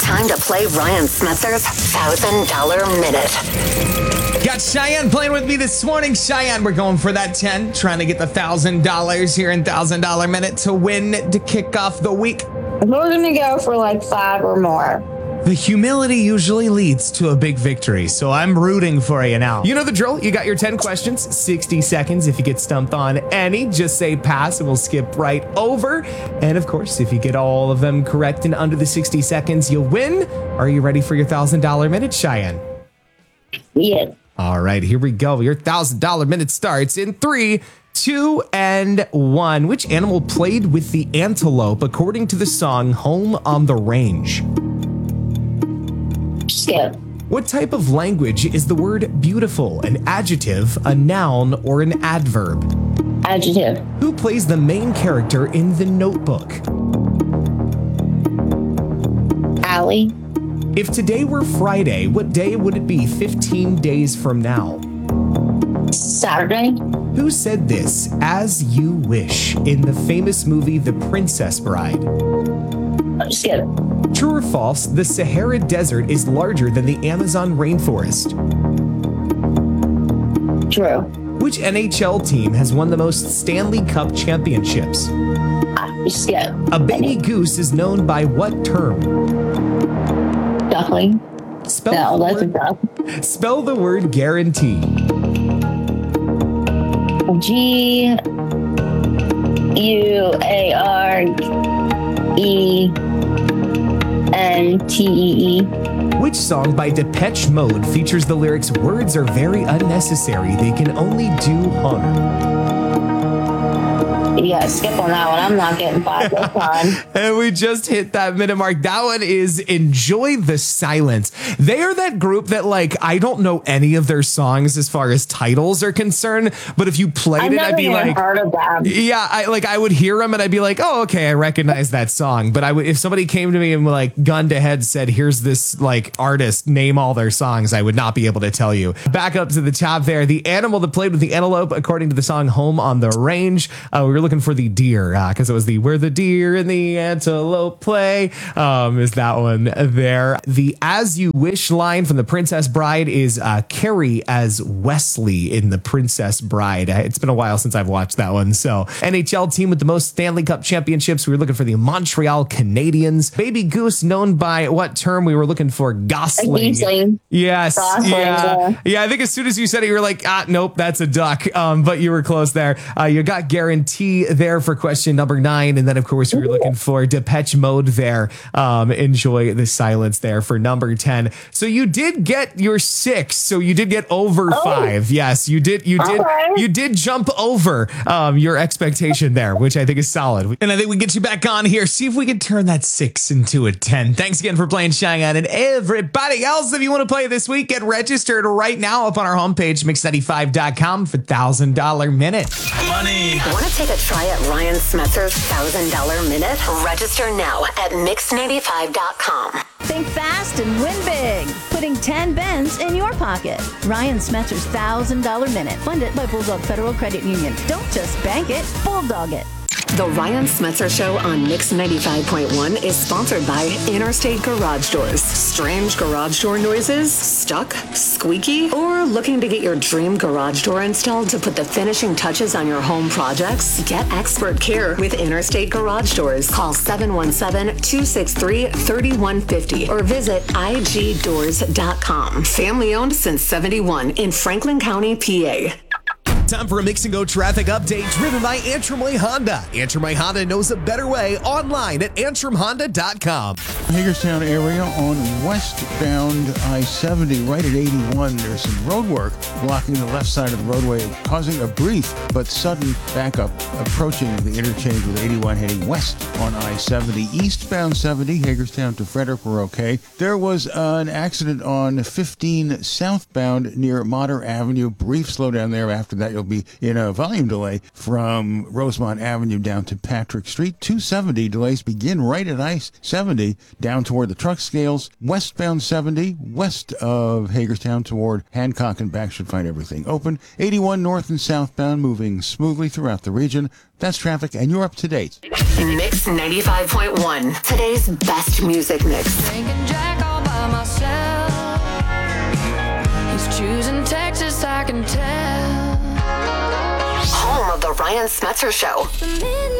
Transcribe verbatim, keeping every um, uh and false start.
Time to play Ryan Smetzer's one thousand dollar Minute. Got Cheyenne playing with me this morning. Cheyenne, we're going for that ten, trying to get the one thousand dollars here in one thousand dollar Minute to win to kick off the week. We're going to go for like five or more. The humility usually leads to a big victory, so I'm rooting for you now. You know the drill. You got your ten questions, sixty seconds. If you get stumped on any, just say pass and we'll skip right over. And of course, if you get all of them correct in under the sixty seconds, you'll win. Are you ready for your one thousand dollar Minute, Cheyenne? Yes. All right, here we go. Your one thousand dollar Minute starts in three, two, and one. Which animal played with the antelope according to the song Home on the Range? Skip. What type of language is the word beautiful an adjective, a noun, or an adverb? Adjective. Who plays the main character in The Notebook? Allie. If today were Friday, what day would it be fifteen days from now? Saturday. Who said this, as you wish, in the famous movie The Princess Bride? Skip. True or false, the Sahara Desert is larger than the Amazon rainforest? True. Which N H L team has won the most Stanley Cup championships? Uh, skip. A baby goose is known by what term? Duckling. Spell, No, the that's a word, duck. spell the word guarantee. G U A R E N T E E. Which song by Depeche Mode features the lyrics, words are very unnecessary, they can only do harm? Yeah, skip on that one. I'm not getting five this time. And we just hit that minute mark. That one is Enjoy the Silence. They are that group that, like, I don't know any of their songs as far as titles are concerned, but if you played I've it, never I'd be even like, heard of them. yeah, I like I would hear them and I'd be like, oh, okay, I recognize that song. But I would, if somebody came to me and like gun to head said, here's this like artist, name all their songs, I would not be able to tell you. Back up to the top there, the animal that played with the antelope, according to the song Home on the Range. Uh, we were looking for the deer because uh, it was the Where the Deer and the Antelope Play. Um, is that one there? The As You Wish line from The Princess Bride is uh, Carrie as Wesley in The Princess Bride. It's been a while since I've watched that one. So N H L team with the most Stanley Cup championships. We were looking for the Montreal Canadiens. Baby goose known by what term? We were looking for Gosling. Gosling. Yes. Gosling, yeah. yeah. Yeah. I think as soon as you said it, you were like, ah, nope, that's a duck. Um, but you were close there. Uh, you got guarantee there for question number nine. And then, of course, we were looking for Depeche Mode there. Um, Enjoy the Silence there for number ten. So you did get your six. So you did get over Oh. five. Yes, you did. You did. Okay. You did jump over um, your expectation there, which I think is solid. And I think we get you back on here. See if we can turn that six into a ten. Thanks again for playing Cheyenne. And everybody else, if you want to play this week, get registered right now up on our homepage, mix ninety-five dot com for one thousand dollar Minute. Money. Want to take a try at Ryan Smetzer's one thousand dollar Minute? Register now at mix ninety-five dot com. Think fast and win big. Putting ten bends in your pocket. Ryan Smetzer's one thousand dollar Minute. Funded by Bulldog Federal Credit Union. Don't just bank it, bulldog it. The Ryan Smetzer Show on Mix ninety-five point one is sponsored by Interstate Garage Doors. Strange garage door noises? Stuck? Squeaky? Or looking to get your dream garage door installed to put the finishing touches on your home projects? Get expert care with Interstate Garage Doors. Call seven one seven, two six three, three one five zero or visit I G doors dot com. Family owned since seventy-one in Franklin County, P A. Time for a Mix and Go traffic update driven by Antrim Way Honda. Antrim Way Honda knows a better way online at antrim honda dot com. Hagerstown area on westbound I seventy right at eighty-one. There's some road work blocking the left side of the roadway, causing a brief but sudden backup approaching the interchange with eighty-one heading west on I seventy. Eastbound seventy, Hagerstown to Frederick, we're okay. There was uh, an accident on fifteen southbound near Motter Avenue. Brief slowdown there. After that, It'll be in a volume delay from Rosemont Avenue down to Patrick Street. two seventy delays begin right at I seventy down toward the truck scales. Westbound seventy west of Hagerstown toward Hancock and back should find everything open. eighty-one north and southbound moving smoothly throughout the region. That's traffic, and you're up to date. Mix ninety-five point one, today's best music mix. Drinking Jack all by myself. He's choosing Texas, I can tell. Home of the Ryan Smetzer Show.